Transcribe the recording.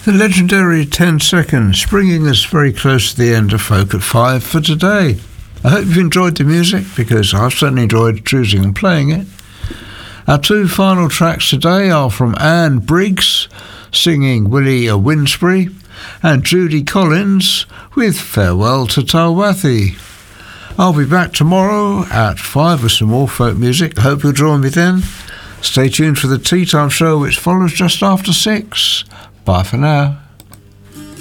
The legendary 10 Seconds, bringing us very close to the end of Folk at 5 for today. I hope you've enjoyed the music, because I've certainly enjoyed choosing and playing it. Our two final tracks today are from Anne Briggs, singing Willie o' Winsbury, and Judy Collins with Farewell to Talwathi. I'll be back tomorrow at 5 with some more folk music. Hope you'll join me then. Stay tuned for the Tea Time Show, which follows just after 6. Bye for now.